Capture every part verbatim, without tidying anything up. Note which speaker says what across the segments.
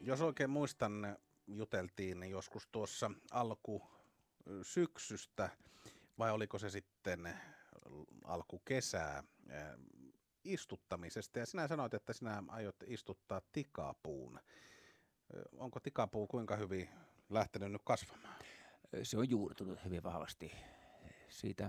Speaker 1: Jos oikein muistan, juteltiin joskus tuossa alkusyksystä, vai oliko se sitten alkukesää, istuttamisesta. Ja sinä sanoit, että sinä aiot istuttaa tikapuun. Onko tikapuu kuinka hyvin lähtenyt nyt kasvamaan?
Speaker 2: Se on juurtunut hyvin vahvasti siitä.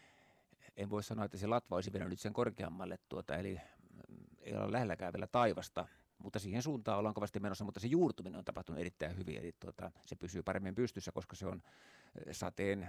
Speaker 2: En voi sanoa, että se latva olisi venyt sen korkeammalle, tuota, eli ei olla lähelläkään vielä taivasta, mutta siihen suuntaan ollaan kovasti menossa, mutta se juurtuminen on tapahtunut erittäin hyvin, eli tuota, se pysyy paremmin pystyssä, koska se on sateen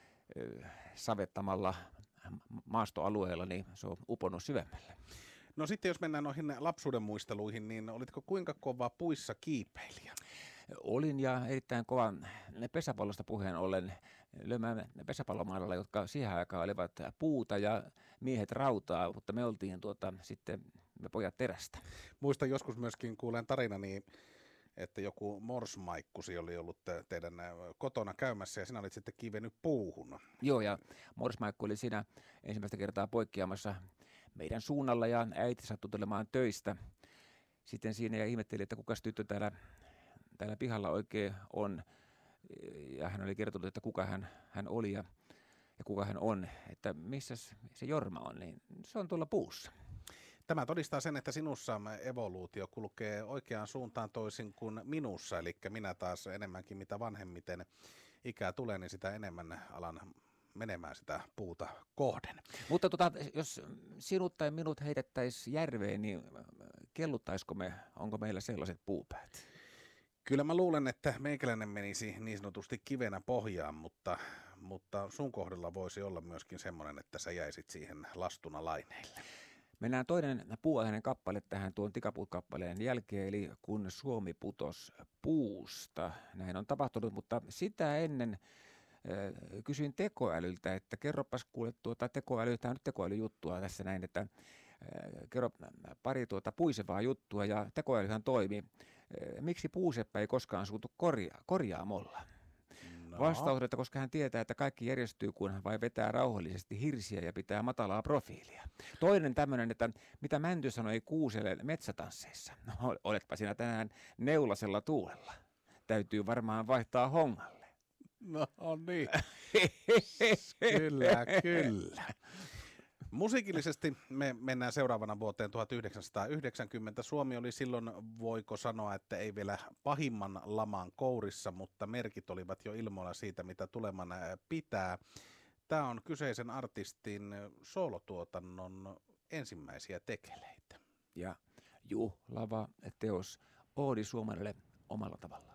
Speaker 2: savettamalla maastoalueella, niin se on uponnut syvemmälle.
Speaker 1: No sitten jos mennään noihin lapsuuden muisteluihin, niin olitko kuinka kova puissa kiipeilijä?
Speaker 2: Olin ja erittäin kova pesäpallosta puheen ollen lyömään pesäpallomailalla, jotka siihen aikaan olivat puuta ja miehet rautaa, mutta me oltiin tuota, sitten me pojat terästä.
Speaker 1: Muistan joskus myöskin kuulen tarinani, että joku morsmaikkusi oli ollut teidän kotona käymässä ja sinä olit sitten kiivennyt puuhun.
Speaker 2: Joo, ja morsmaikku oli siinä ensimmäistä kertaa poikkeamassa meidän suunnalla ja äiti sattui tulemaan töistä. Sitten siinä ja ihmetteli, että kukas tyttö täällä, täällä pihalla oikein on. Ja hän oli kertonut, että kuka hän, hän oli ja, ja kuka hän on, että missä se Jorma on, niin se on tuolla puussa.
Speaker 1: Tämä todistaa sen, että sinussa evoluutio kulkee oikeaan suuntaan toisin kuin minussa, eli minä taas enemmänkin mitä vanhemmiten ikää tulee, niin sitä enemmän alan menemään sitä puuta kohden.
Speaker 2: Mutta tota, jos sinut tai minut heitettäisiin järveen, niin kelluttaisiko me, onko meillä sellaiset puupäät?
Speaker 1: Kyllä mä luulen, että meikäläinen menisi niin sanotusti kivenä pohjaan, mutta, mutta sun kohdalla voisi olla myöskin semmoinen, että sä jäisit siihen lastuna laineille.
Speaker 2: Mennään toinen puuaiheinen kappale tähän tuon tikapuut-kappaleen jälkeen, eli kun Suomi putos puusta. Näin on tapahtunut, mutta sitä ennen kysyin tekoälyltä, että kerropas kuule tuota tekoäly, tämä on nyt tekoälyjuttua tässä näin, että kerro pari tuota puisevaa juttua ja tekoälyhän toimi. Miksi puuseppä ei koskaan suutu korja- korjaamolla? No. Vastaus, että koska hän tietää, että kaikki järjestyy, kun hän vain vetää rauhallisesti hirsiä ja pitää matalaa profiilia. Toinen tämmöinen, että mitä Mänty sanoi kuuselle metsätansseissa. No, oletpa siinä tänään neulasella tuulella. Täytyy varmaan vaihtaa hongalle.
Speaker 1: No niin, kyllä, kyllä. Musiikillisesti me mennään seuraavana vuoteen tuhatyhdeksänsataayhdeksänkymmentä. Suomi oli silloin, voiko sanoa, että ei vielä pahimman laman kourissa, mutta merkit olivat jo ilmoilla siitä, mitä tuleman pitää. Tämä on kyseisen artistin soolotuotannon ensimmäisiä tekeleitä.
Speaker 2: Ja juhlava teos Oodi Suomelle omalla tavallaan.